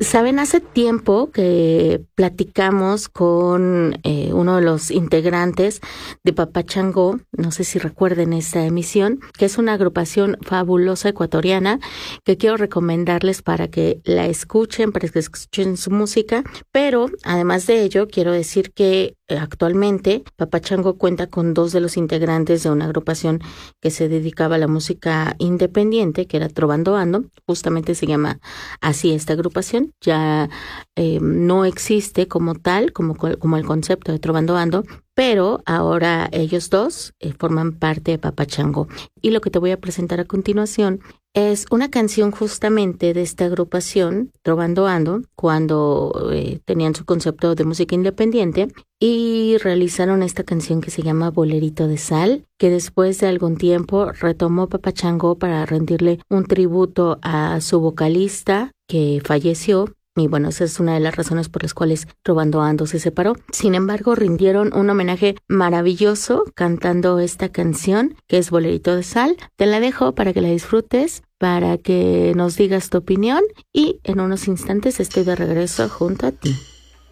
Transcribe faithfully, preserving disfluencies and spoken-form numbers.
Saben, hace tiempo que platicamos con eh, uno de los integrantes de Papá Changó, no sé si recuerden esta emisión, que es una agrupación fabulosa ecuatoriana que quiero recomendarles para que la escuchen, para que escuchen su música, pero además de ello quiero decir que actualmente Papá Changó cuenta con dos de los integrantes de una agrupación que se dedicaba a la música independiente, que era Trovando Ando, justamente se llama así esta agrupación, ya eh, no existe como tal, como, como el concepto de Trovando Ando, pero ahora ellos dos eh, forman parte de Papá Changó. Y lo que te voy a presentar a continuación es una canción justamente de esta agrupación, Trovando Ando, cuando eh, tenían su concepto de música independiente y realizaron esta canción que se llama Bolerito de Sal, que después de algún tiempo retomó Papá Changó para rendirle un tributo a su vocalista que falleció. Y bueno, esa es una de las razones por las cuales Trovando Ando se separó. Sin embargo, rindieron un homenaje maravilloso cantando esta canción, que es Bolerito de Sal. Te la dejo para que la disfrutes, para que nos digas tu opinión y en unos instantes estoy de regreso junto a ti.